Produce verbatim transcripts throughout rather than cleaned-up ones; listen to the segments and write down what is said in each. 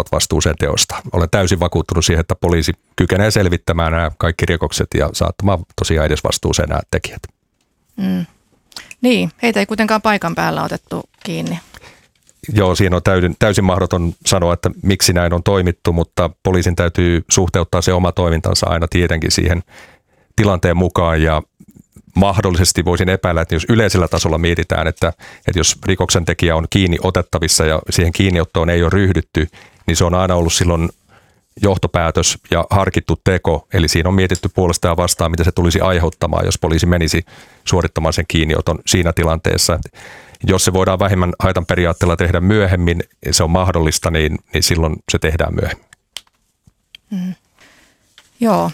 vastuuseen teosta. Olen täysin vakuuttunut siihen, että poliisi kykenee selvittämään nämä kaikki rikokset ja saattamaan tosiaan edes vastuuseen nämä tekijät. Mm. Niin, heitä ei kuitenkaan paikan päällä otettu kiinni. Joo, siinä on täysin, täysin mahdoton sanoa, että miksi näin on toimittu, mutta poliisin täytyy suhteuttaa se oma toimintansa aina tietenkin siihen tilanteen mukaan ja mahdollisesti voisin epäillä, että jos yleisellä tasolla mietitään, että, että jos rikoksen tekijä on kiinni otettavissa ja siihen kiinniottoon ei ole ryhdytty, niin se on aina ollut silloin johtopäätös ja harkittu teko. Eli siinä on mietitty puolesta ja vastaan, mitä se tulisi aiheuttamaan, jos poliisi menisi suorittamaan sen kiinnioton siinä tilanteessa. Jos se voidaan vähemmän haitan periaatteella tehdä myöhemmin, se on mahdollista, niin, niin silloin se tehdään myöhemmin. Mm. Joo.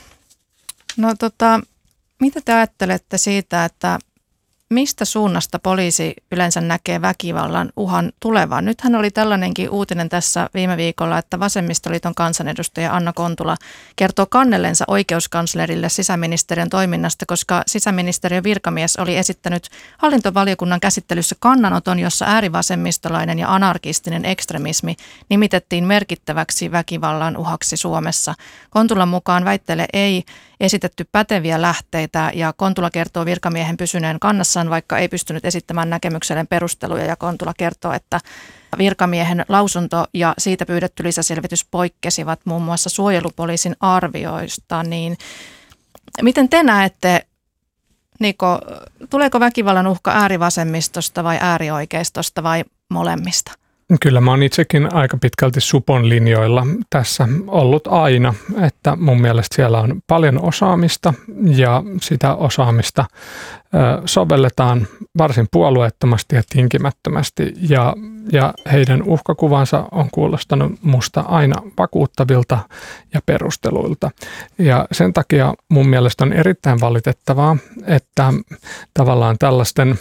No tota... Mitä te ajattelette siitä, että mistä suunnasta poliisi yleensä näkee väkivallan uhan tulevan? Nythän oli tällainenkin uutinen tässä viime viikolla, että Vasemmistoliiton kansanedustaja Anna Kontula kertoo kannellensa oikeuskanslerille sisäministeriön toiminnasta, koska sisäministeriön virkamies oli esittänyt hallintovaliokunnan käsittelyssä kannanoton, jossa äärivasemmistolainen ja anarkistinen ekstremismi nimitettiin merkittäväksi väkivallan uhaksi Suomessa. Kontulan mukaan väitteelle ei esitetty päteviä lähteitä ja Kontula kertoo virkamiehen pysyneen kannassaan, vaikka ei pystynyt esittämään näkemykselleen perusteluja, ja Kontula kertoo, että virkamiehen lausunto ja siitä pyydetty lisäselvitys poikkesivat muun muassa suojelupoliisin arvioista. Niin miten te näette, Niko, tuleeko väkivallan uhka äärivasemmistosta vai äärioikeistosta vai molemmista? Kyllä mä oon itsekin aika pitkälti supon linjoilla tässä ollut aina, että mun mielestä siellä on paljon osaamista ja sitä osaamista sovelletaan varsin puolueettomasti ja tinkimättömästi ja, ja heidän uhkakuvansa on kuulostanut musta aina vakuuttavilta ja perusteluilta. Ja sen takia mun mielestä on erittäin valitettavaa, että tavallaan tällaisten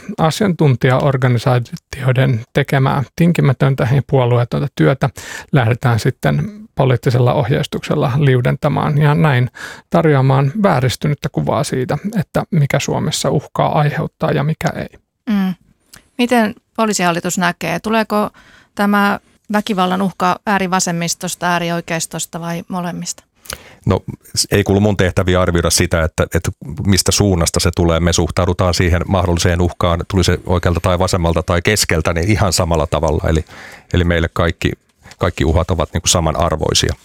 asiantuntijaorganisaatioiden tekemää tinkimätöntä ja puolueetonta työtä lähdetään sitten poliittisella ohjeistuksella liudentamaan ja näin tarjoamaan vääristynyttä kuvaa siitä, että mikä Suomessa uhkaa aiheuttaa ja mikä ei. Mm. Miten poliisihallitus näkee? Tuleeko tämä väkivallan uhka äärivasemmistosta, äärioikeistosta vai molemmista? No ei kuulu mun tehtäviä arvioida sitä, että, että mistä suunnasta se tulee. Me suhtaudutaan siihen mahdolliseen uhkaan, tuli se oikealta tai vasemmalta tai keskeltä, niin ihan samalla tavalla. Eli, eli meille kaikki, kaikki uhat ovat niin kuin samanarvoisia.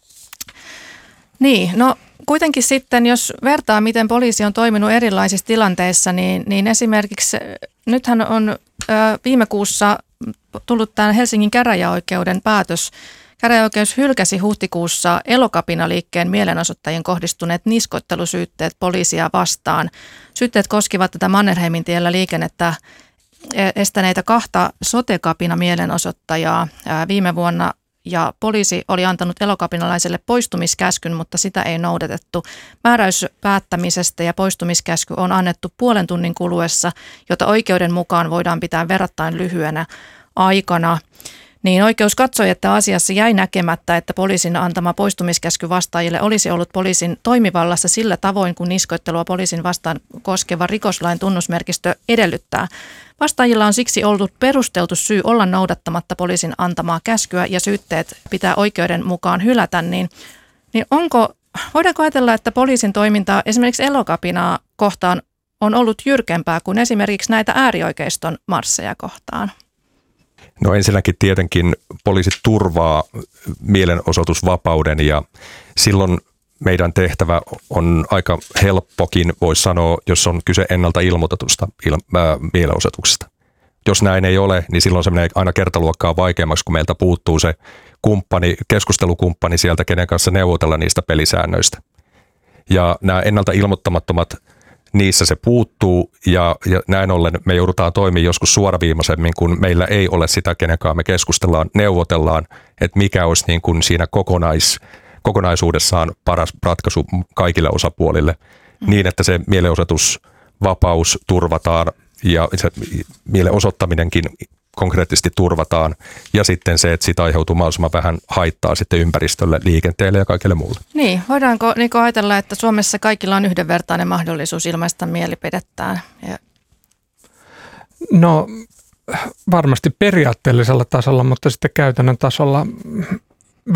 Niin, no kuitenkin sitten, jos vertaa, miten poliisi on toiminut erilaisissa tilanteissa, niin, niin esimerkiksi nythän on ö, viime kuussa tullut tämän Helsingin käräjäoikeuden päätös. Käräjäoikeus hylkäsi huhtikuussa Elokapina-liikkeen mielenosoittajien kohdistuneet niskoittelusyytteet poliisia vastaan. Syytteet koskivat tätä Mannerheimin tiellä liikennettä estäneitä kahta sote-kapina-mielenosoittajaa viime vuonna. Ja poliisi oli antanut elokapinalaiselle poistumiskäskyn, mutta sitä ei noudatettu. Määräys päättämisestä ja poistumiskäsky on annettu puolen tunnin kuluessa, jota oikeuden mukaan voidaan pitää verrattain lyhyenä aikana. Niin oikeus katsoi, että asiassa jäi näkemättä, että poliisin antama poistumiskäsky vastaajille olisi ollut poliisin toimivallassa sillä tavoin, kun niskoittelua poliisin vastaan koskeva rikoslain tunnusmerkistö edellyttää. Vastaajilla on siksi ollut perusteltu syy olla noudattamatta poliisin antamaa käskyä ja syytteet pitää oikeuden mukaan hylätä, niin, niin onko, voidaanko ajatella, että poliisin toiminta esimerkiksi Elokapinaa kohtaan on ollut jyrkempää kuin esimerkiksi näitä äärioikeiston marsseja kohtaan? No ensinnäkin tietenkin poliisi turvaa mielenosoitusvapauden ja silloin meidän tehtävä on aika helppokin, voisi sanoa, jos on kyse ennalta ilmoitetusta il- ää, mielenosoituksesta. Jos näin ei ole, niin silloin se menee aina kertaluokkaa vaikeammaksi, kun meiltä puuttuu se kumppani, keskustelukumppani sieltä, kenen kanssa neuvotella niistä pelisäännöistä. Ja nämä ennalta ilmoittamattomat, niissä se puuttuu ja, ja näin ollen me joudutaan toimimaan joskus suoraviimaisemmin, kun meillä ei ole sitä, kenenkaan me keskustellaan, neuvotellaan, että mikä olisi niin kuin siinä kokonais, kokonaisuudessaan paras ratkaisu kaikille osapuolille, mm. niin että se mielenosoitusvapaus turvataan ja se mielenosoittaminenkin konkreettisesti turvataan ja sitten se, että siitä aiheutuu mahdollisimman vähän haittaa sitten ympäristölle, liikenteelle ja kaikille muulle. Niin, voidaanko Niko ajatella, että Suomessa kaikilla on yhdenvertainen mahdollisuus ilmaista mielipidettään? Ja... No varmasti periaatteellisella tasolla, mutta sitten käytännön tasolla